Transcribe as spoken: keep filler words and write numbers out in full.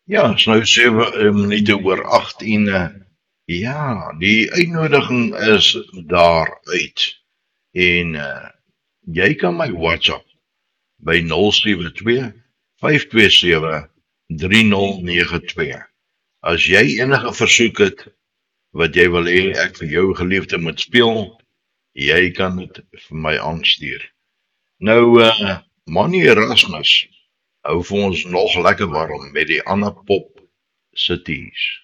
Ja, is nou sewe eh, minute oor agt en uh, ja, die uitnodiging is daar uit. En uh, jy kan my WhatsApp by nul sewe twee vyf twee sewe drie nul nege twee. As jy enige versoek het wat jy wil hê ek vir jou geliefde moet speel, jy kan dit vir my aanstuur. Nou uh, Mannie Erasmus hou vir ons nog lekker warm met die ander pop cities.